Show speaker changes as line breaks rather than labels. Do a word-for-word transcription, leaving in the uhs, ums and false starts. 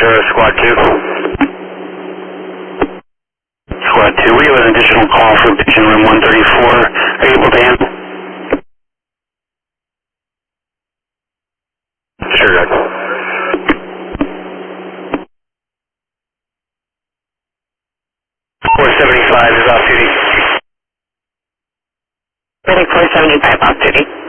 Roger, Squad two. Squad two, we have an additional call for Pigeon Room one thirty-four. Are you able to handle? Sure, Doug. four seventy-five is off duty.
Ready four seventy-five off duty.